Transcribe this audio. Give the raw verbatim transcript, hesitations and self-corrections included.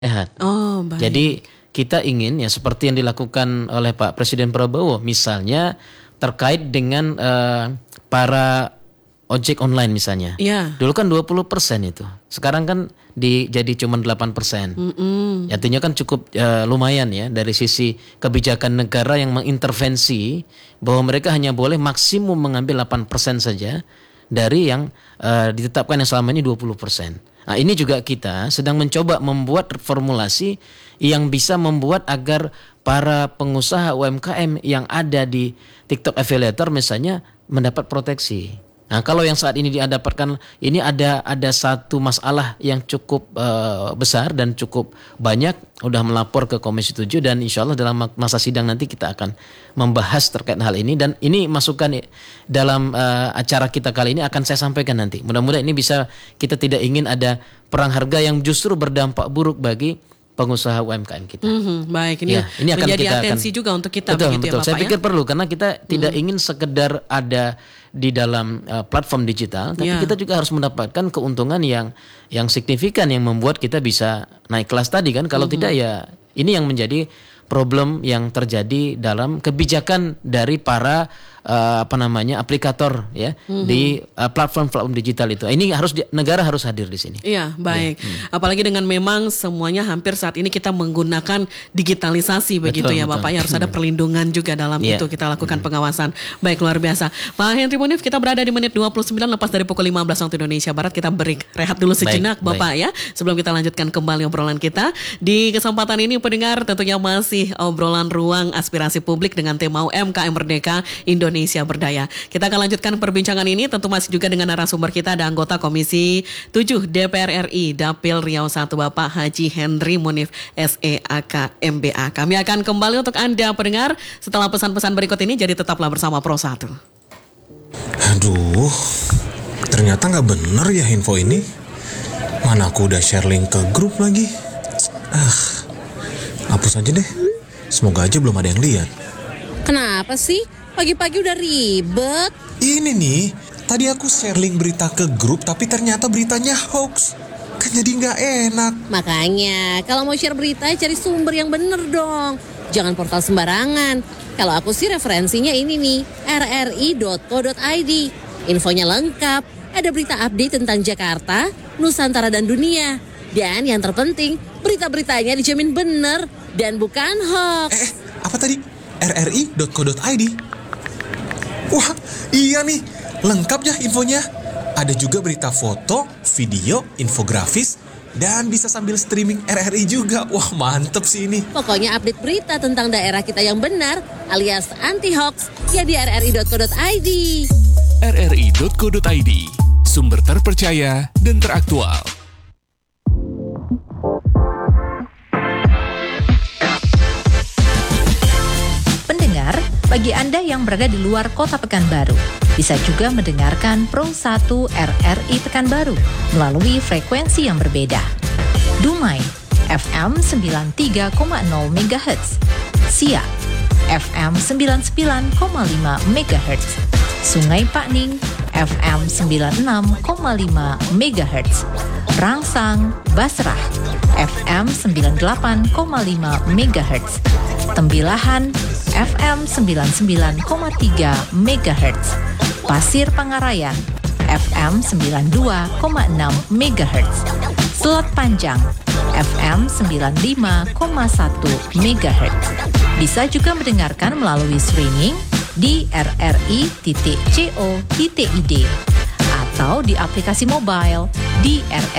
sehat. Oh, baik. Jadi kita ingin ya seperti yang dilakukan oleh Pak Presiden Prabowo, misalnya terkait dengan uh, para ojek online misalnya. Ya. Dulu kan dua puluh persen itu. Sekarang kan di, jadi cuma delapan persen. Mm-mm. Artinya kan cukup uh, lumayan ya dari sisi kebijakan negara yang mengintervensi bahwa mereka hanya boleh maksimum mengambil delapan persen saja dari yang uh, ditetapkan yang selama ini dua puluh persen. Nah, ini juga kita sedang mencoba membuat formulasi yang bisa membuat agar para pengusaha U M K M yang ada di TikTok Affiliator misalnya mendapat proteksi. Nah, kalau yang saat ini didapatkan ini ada ada satu masalah yang cukup uh, besar dan cukup banyak, udah melapor ke Komisi tujuh dan insya Allah dalam masa sidang nanti kita akan membahas terkait hal ini dan ini masukan dalam uh, acara kita kali ini akan saya sampaikan nanti. Mudah-mudahan ini bisa, kita tidak ingin ada perang harga yang justru berdampak buruk bagi pengusaha U M K M kita. Mm-hmm, baik, ini, ya, ini akan menjadi kita atensi akan, juga untuk kita. Betul, begitu betul. Ya, Bapak, saya pikir ya? perlu karena kita Mm. tidak ingin sekedar ada di dalam uh, platform digital, tapi yeah. kita juga harus mendapatkan keuntungan yang yang signifikan yang membuat kita bisa naik kelas tadi kan. Kalau mm-hmm. tidak ya ini yang menjadi problem yang terjadi dalam kebijakan dari para uh, apa namanya aplikator ya mm-hmm. di uh, platform-platform digital itu. Ini harus di, negara harus hadir di sini. Iya, baik. Ya. Hmm. Apalagi dengan memang semuanya hampir saat ini kita menggunakan digitalisasi begitu betul, ya betul. Bapak. Ya harus ada perlindungan juga dalam yeah. itu kita lakukan hmm. pengawasan. Baik, luar biasa. Pak Henry Munif, kita berada di menit dua puluh sembilan lepas dari pukul lima belas waktu Indonesia Barat. Kita beri rehat dulu sejenak baik, Bapak baik. ya. Sebelum kita lanjutkan kembali obrolan kita. Di kesempatan ini pendengar tentunya masih obrolan ruang aspirasi publik dengan tema U M K M Merdeka Indonesia Berdaya. Kita akan lanjutkan perbincangan ini tentu masih juga dengan narasumber kita ada anggota Komisi tujuh D P R R I Dapil Riau satu Bapak Haji Henry Munif S E A K M B A. Kami akan kembali untuk Anda pendengar setelah pesan-pesan berikut ini, jadi tetaplah bersama Pro satu. Aduh, ternyata gak bener ya info ini. Mana aku udah share link ke grup lagi. Ah, hapus aja deh. Semoga aja belum ada yang lihat. Kenapa sih? Pagi-pagi udah ribet. Ini nih, tadi aku share link berita ke grup tapi ternyata beritanya hoax. Kan jadi gak enak. Makanya, kalau mau share berita cari sumber yang bener dong. Jangan portal sembarangan. Kalau aku sih referensinya ini nih, r r i dot co dot i d. Infonya lengkap, ada berita update tentang Jakarta, Nusantara dan dunia. Dan yang terpenting, berita-beritanya dijamin bener dan bukan hoax. Eh, apa tadi? r r i dot co dot i d. Wah, iya nih, lengkap ya infonya. Ada juga berita foto, video, infografis, dan bisa sambil streaming R R I juga. Wah, mantep sih ini. Pokoknya update berita tentang daerah kita yang benar, alias anti-hoax, ya di r r i dot co dot i d. r r i dot co dot i d, sumber terpercaya dan teraktual. Bagi Anda yang berada di luar kota Pekanbaru, bisa juga mendengarkan Pro satu R R I Pekanbaru melalui frekuensi yang berbeda. Dumai, F M sembilan puluh tiga koma nol megahertz. Siak, F M sembilan puluh sembilan koma lima megahertz. Sungai Pakning, F M sembilan puluh enam koma lima megahertz. Rangsang, Basrah, F M sembilan puluh delapan koma lima megahertz. Tembilahan, F M sembilan puluh sembilan koma tiga megahertz. Pasir Pangarayan, F M sembilan puluh dua koma enam megahertz. Selat Panjang, F M sembilan puluh lima koma satu megahertz. Bisa juga mendengarkan melalui streaming di r r i titik co titik i d atau di aplikasi mobile di R